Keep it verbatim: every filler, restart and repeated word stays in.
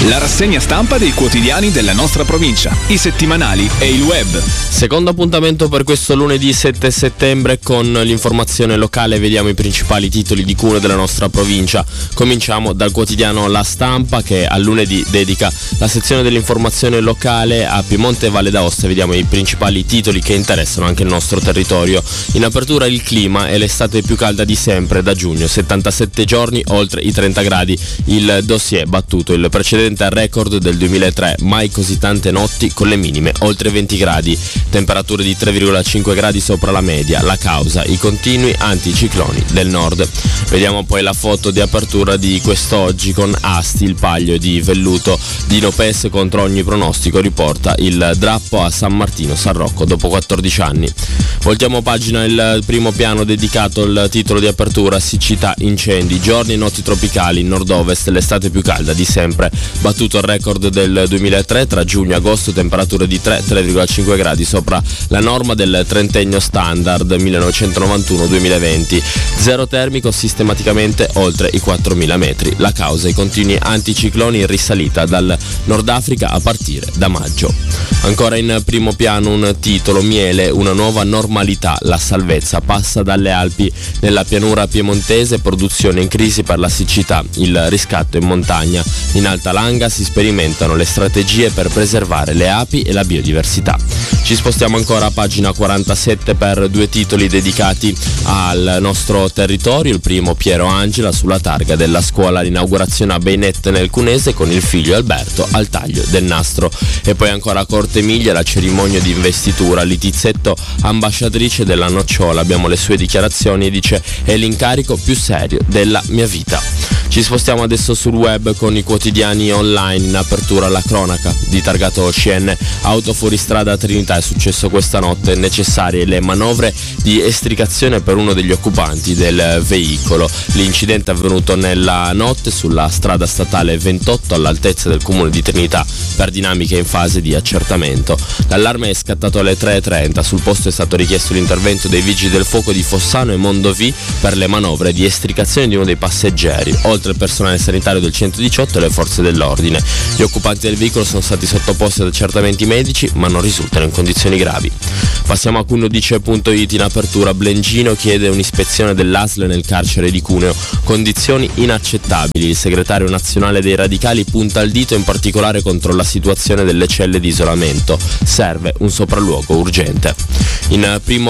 La rassegna stampa dei quotidiani della nostra provincia, i settimanali e il web. Secondo appuntamento per questo lunedì sette settembre con l'informazione locale. Vediamo i principali titoli di Cuneo della nostra provincia. Cominciamo dal quotidiano La Stampa, che al lunedì dedica la sezione dell'informazione locale a Piemonte e Valle d'Aosta. Vediamo i principali titoli che interessano anche il nostro territorio. In apertura il clima è l'estate più calda di sempre da giugno, settantasette giorni oltre i trenta gradi. Il dossier battuto il precedente al record del duemilatré, mai così tante notti con le minime oltre venti gradi, temperature di tre virgola cinque gradi sopra la media. La causa i continui anticicloni del nord. Vediamo poi la foto di apertura di quest'oggi con Asti, il paglio di velluto di Nopes contro ogni pronostico, riporta il drappo a San Martino San Rocco dopo quattordici anni. Voltiamo pagina, il primo piano dedicato al titolo di apertura: siccità, incendi, giorni e notti tropicali in nord-ovest, l'estate più calda di sempre, battuto il record del duemilatré tra giugno e agosto, temperature di tre virgola cinque gradi sopra la norma del trentennio standard millenovecentonovantuno duemilaventi, zero termico sistematicamente oltre i quattromila metri. La causa i continui anticicloni in risalita dal Nord Africa a partire da maggio. Ancora in primo piano un titolo: miele, una nuova normalità, la salvezza passa dalle Alpi. Nella pianura piemontese produzione in crisi per la siccità, il riscatto in montagna. In Alta Langa si sperimentano le strategie per preservare le api e la biodiversità. Ci spostiamo ancora a pagina quarantasette per due titoli dedicati al nostro territorio. Il primo: Piero Angela sulla targa della scuola, l'inaugurazione a Beinette nel Cunese con il figlio Alberto al taglio del nastro. E poi ancora a Corte Emilia la cerimonia di investitura, Litizzetto ambasciatrice della nocciola. Abbiamo le sue dichiarazioni e dice: è l'incarico più serio della mia vita. Ci spostiamo adesso sul web con i quotidiani online. In apertura la cronaca di targato C N, auto fuoristrada a Trinità, è successo questa notte, necessarie le manovre di estricazione per uno degli occupanti del veicolo. L'incidente è avvenuto nella notte sulla strada statale ventotto all'altezza del comune di Trinità per dinamiche in fase di accertamento. L'allarme è scattato alle tre e trenta, sul posto è stato richiesto l'intervento dei vigili del fuoco di Fossano e Mondovì per le manovre di estricazione di uno dei passeggeri, oltre il personale sanitario del centodiciotto e le forze dell'ordine. Gli occupanti del veicolo sono stati sottoposti ad accertamenti medici ma non risultano in condizioni gravi. Passiamo a Cuneo Dice punto it. In apertura Blengino chiede un'ispezione dell'A S L nel carcere di Cuneo, condizioni inaccettabili. Il segretario nazionale dei radicali punta il dito in particolare contro la situazione delle celle di isolamento, serve un sopralluogo urgente. In primo